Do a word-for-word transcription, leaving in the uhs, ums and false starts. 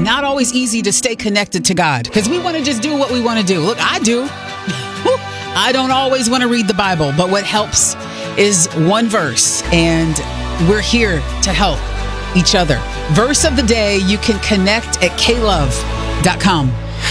not always easy to stay connected to God because we want to just do what we want to do. Look, I do. I don't always want to read the Bible, but what helps is one verse, and we're here to help each other. Verse of the day, you can connect at k love dot com.